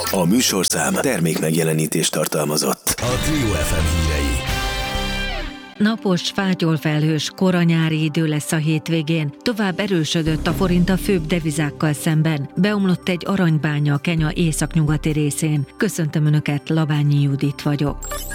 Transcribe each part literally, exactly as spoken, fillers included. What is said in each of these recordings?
A műsorszám termék megjelenítést tartalmazott. A Trio ef em hírei. Napos, fátyolfelhős, koranyári idő lesz a hétvégén. Tovább erősödött a forint a főbb devizákkal szemben. Beomlott egy aranybánya a Kenya északnyugati részén. Köszöntöm Önöket, Labányi Judit vagyok.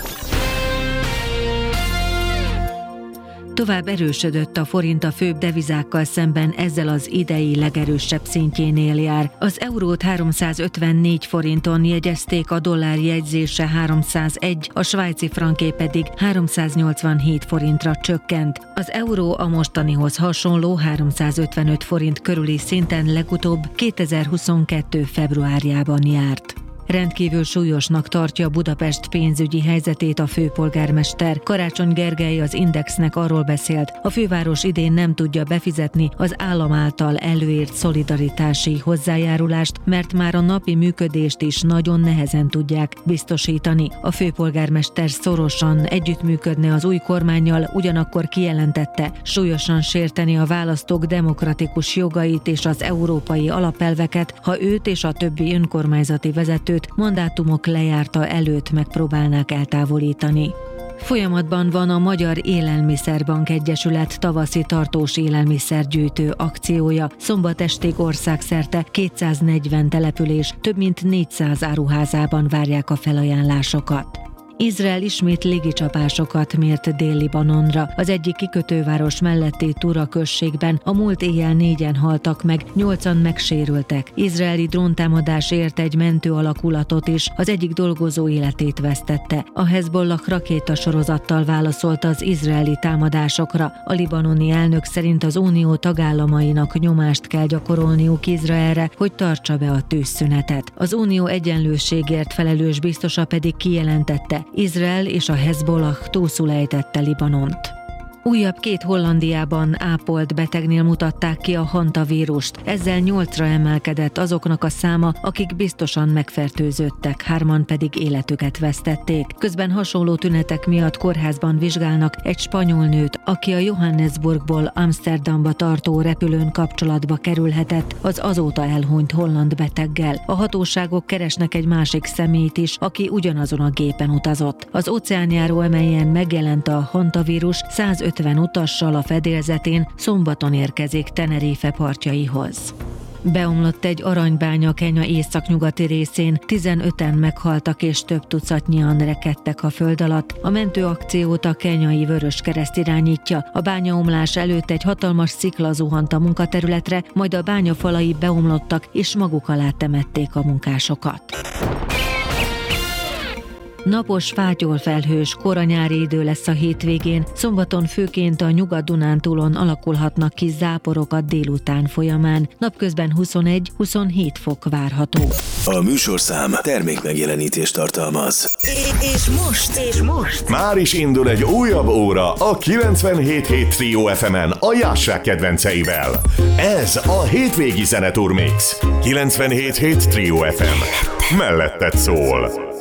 Tovább erősödött a forint a főbb devizákkal szemben, ezzel az idei legerősebb szintjénél jár. Az eurót háromszázötvennégy forinton jegyezték, a dollár jegyzése háromszázegy, a svájci franké pedig háromszáznyolcvanhét forintra csökkent. Az euró a mostanihoz hasonló háromszázötvenöt forint körüli szinten legutóbb kétezer-huszonkettő februárjában járt. Rendkívül súlyosnak tartja Budapest pénzügyi helyzetét a főpolgármester. Karácsony Gergely az Indexnek arról beszélt, a főváros idén nem tudja befizetni az állam által előírt szolidaritási hozzájárulást, mert már a napi működést is nagyon nehezen tudják biztosítani. A főpolgármester szorosan együttműködne az új kormánnyal, ugyanakkor kijelentette, súlyosan sérteni a választók demokratikus jogait és az európai alapelveket, ha őt és a többi önkormányzati vezetőt mandátumok lejárta előtt megpróbálnák eltávolítani. Folyamatban van a Magyar Élelmiszerbank Egyesület tavaszi tartós élelmiszergyűjtő akciója. Szombat estig országszerte kétszáznegyven település több mint négyszáz áruházában várják a felajánlásokat. Izrael ismét légicsapásokat mért Dél-Libanonra. Az egyik kikötőváros melletti Tura községben a múlt éjjel négyen haltak meg, nyolcan megsérültek. Izraeli dróntámadás ért egy mentő alakulatot is, az egyik dolgozó életét vesztette. A Hezbollah rakétasorozattal válaszolt az izraeli támadásokra. A libanoni elnök szerint az unió tagállamainak nyomást kell gyakorolniuk Izraelre, hogy tartsa be a tűzszünetet. Az unió egyenlőségért felelős biztosa pedig kijelentette, Izrael és a Hezbollah túlszul ejtette Libanont. Újabb két Hollandiában ápolt betegnél mutatták ki a hantavírust. Ezzel nyolcra emelkedett azoknak a száma, akik biztosan megfertőződtek, hárman pedig életüket vesztették. Közben hasonló tünetek miatt kórházban vizsgálnak egy spanyol nőt, aki a Johannesburgból Amsterdamba tartó repülőn kapcsolatba kerülhetett az azóta elhunyt holland beteggel. A hatóságok keresnek egy másik személyt is, aki ugyanazon a gépen utazott. Az óceánjáró emelyen megjelent a hantavírus, százötven utassal a fedélzetén, szombaton érkezik Tenerife partjaihoz. Beomlott egy aranybánya Kenya északnyugati részén, tizenöten meghaltak és több tucatnyian rekedtek a föld alatt. A mentőakciót a kenyai Vöröskereszt irányítja. A bányaomlás előtt egy hatalmas szikla zuhant a munkaterületre, majd a bánya falai beomlottak és maguk alá temették a munkásokat. Napos, fátyolfelhős, koranyári idő lesz a hétvégén, szombaton főként a Nyugat-Dunántúlon alakulhatnak ki záporok a délután folyamán, napközben huszonegy-huszonhét fok várható. A műsorszám termék megjelenítést tartalmaz. És most, és most már is indul egy újabb óra a kilencvenhét hét Trio ef emen a Jássák kedvenceivel. Ez a hétvégi zeneturmix. kilencvenhét hét Trio ef em. Melletted szól.